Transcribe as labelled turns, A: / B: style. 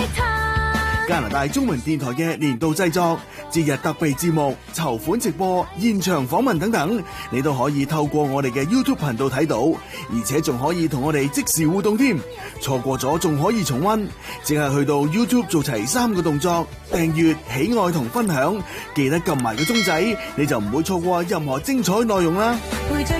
A: 加拿大中文電台嘅年度製作、節日特備節目、籌款直播、現場訪問等等，你都可以透過我哋嘅 YouTube 頻道睇到，而且仲可以同我哋即時互動添。錯過咗仲可以重溫，淨係去到 YouTube 做齊3個動作：訂閱、喜愛同分享，記得撳埋個鐘仔，你就唔會錯過任何精彩內容啦。
B: 陪着